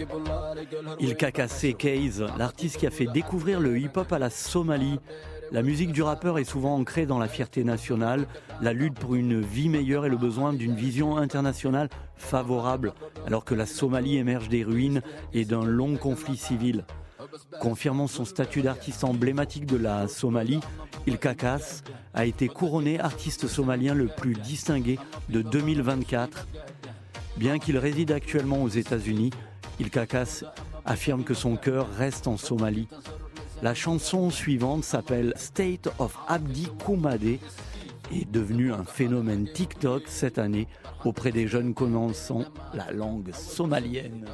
Ilkaka Keys, l'artiste qui a fait découvrir le hip-hop à la Somalie. La musique du rappeur est souvent ancrée dans la fierté nationale, la lutte pour une vie meilleure et le besoin d'une vision internationale favorable, alors que la Somalie émerge des ruines et d'un long conflit civil. Confirmant son statut d'artiste emblématique de la Somalie, Ilkaka a été couronné artiste somalien le plus distingué de 2024. Bien qu'il réside actuellement aux États-Unis, Ilkaka affirme que son cœur reste en Somalie. La chanson suivante s'appelle State of Abdi Koumade et est devenue un phénomène TikTok cette année auprès des jeunes connaissant la langue somalienne.